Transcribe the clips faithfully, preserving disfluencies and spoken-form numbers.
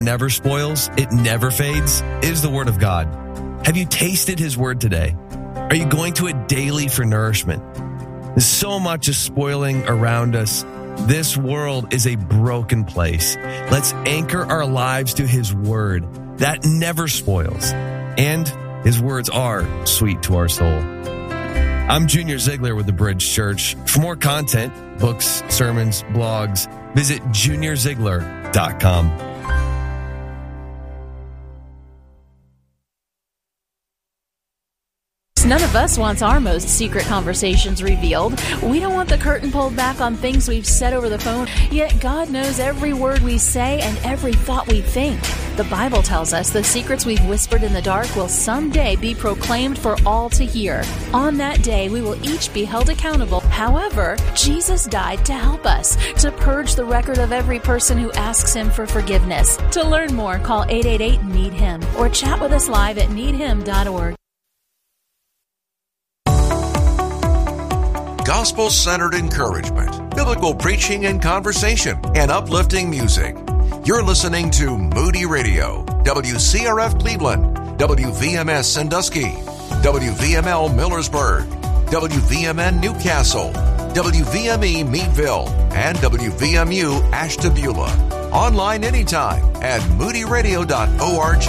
never spoils, it never fades, is the Word of God. Have you tasted His Word today? Are you going to it daily for nourishment? There's so much is spoiling around us. This world is a broken place. Let's anchor our lives to His Word. That never spoils. And His words are sweet to our soul. I'm Junior Ziegler with the Bridge Church. For more content, books, sermons, blogs, visit junior ziegler dot com. None of us wants our most secret conversations revealed. We don't want the curtain pulled back on things we've said over the phone, yet God knows every word we say and every thought we think. The Bible tells us the secrets we've whispered in the dark will someday be proclaimed for all to hear. On that day, we will each be held accountable. However, Jesus died to help us, to purge the record of every person who asks Him for forgiveness. To learn more, call eight eight eight, need him or chat with us live at need him dot org. Gospel-centered encouragement, biblical preaching and conversation, and uplifting music. You're listening to Moody Radio, W C R F Cleveland, W V M S Sandusky, W V M L Millersburg, W V M N Newcastle, W V M E Meadville, and W V M U Ashtabula. Online anytime at moody radio dot org.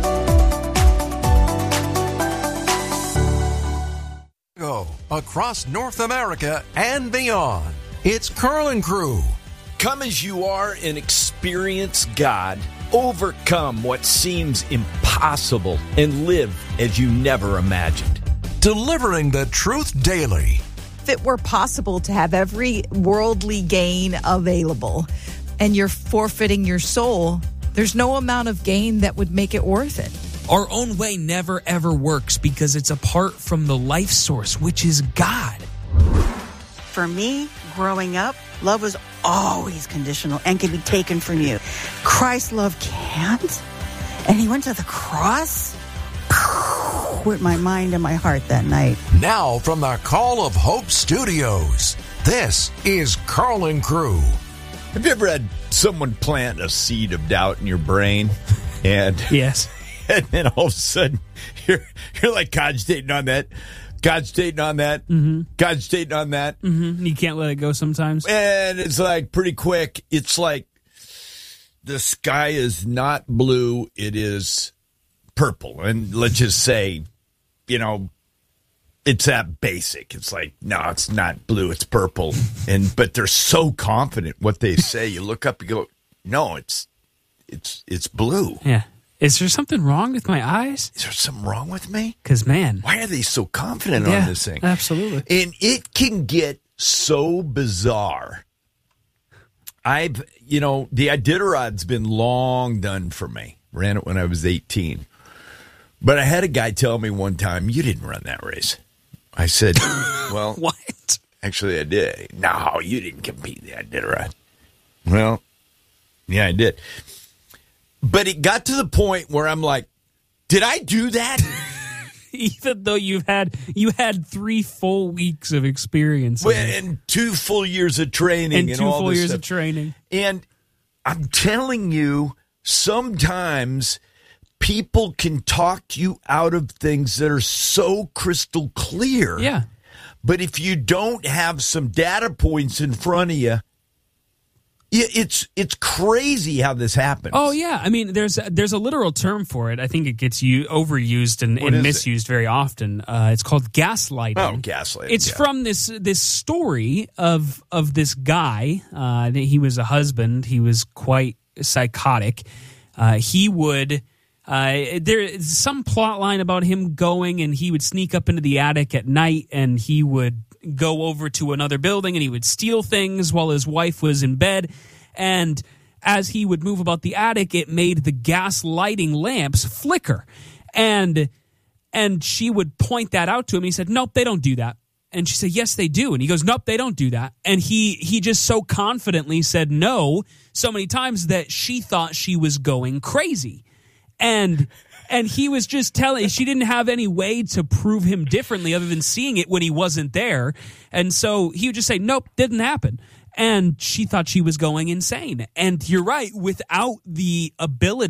Go across North America and beyond. It's Carl and Crew. Come as you are and experience God. Overcome what seems impossible and live as you never imagined. Delivering the truth daily. If it were possible to have every worldly gain available and you're forfeiting your soul, there's no amount of gain that would make it worth it. Our own way never, ever works because it's apart from the life source, which is God. For me, growing up, love was always conditional and can be taken from you. Christ's love can't. And He went to the cross with my mind and my heart that night. Now from the Call of Hope Studios, this is Carl and Crew. Have you ever had someone plant a seed of doubt in your brain? And yes. And then all of a sudden, you're you're like cogitating on that, cogitating on that, mm-hmm. cogitating on that. Mm-hmm. You can't let it go sometimes. And it's like pretty quick. It's like the sky is not blue. It is purple. And let's just say, you know, it's that basic. It's like, no, it's not blue. It's purple. And but they're so confident what they say. You look up, you go, no, it's it's it's blue. Yeah. Is there something wrong with my eyes? Is there something wrong with me? Because, man. Why are they so confident yeah, on this thing? Absolutely. And it can get so bizarre. I've, you know, the Iditarod's been long done for me. Ran it when I was eighteen. But I had a guy tell me one time, you didn't run that race. I said, well. What? Actually, I did. No, you didn't compete in the Iditarod. Well, yeah, I did. But it got to the point where I'm like, did I do that? Even though you've had you had three full weeks of experience. Well, and two full years of training. And, and two all full this years stuff. of training. And I'm telling you, sometimes people can talk you out of things that are so crystal clear. Yeah. But if you don't have some data points in front of you, It's it's crazy how this happens. Oh yeah, I mean there's there's a literal term for it. I think it gets you overused and, and misused it? very often. Uh, it's called gaslighting. Oh, gaslighting. It's yeah. from this this story of of this guy. Uh, he was a husband. He was quite psychotic. Uh, he would. Uh, there's some plot line about him going and he would sneak up into the attic at night and he would go over to another building and he would steal things while his wife was in bed. And as he would move about the attic, it made the gas lighting lamps flicker. And and she would point that out to him. He said, nope, they don't do that. And she said, yes, they do. And he goes, nope, they don't do that. And he he just so confidently said no so many times that she thought she was going crazy. And and he was just telling, she didn't have any way to prove him differently other than seeing it when he wasn't there. And so he would just say, nope, didn't happen. and she thought she was going insane. And you're right, without the ability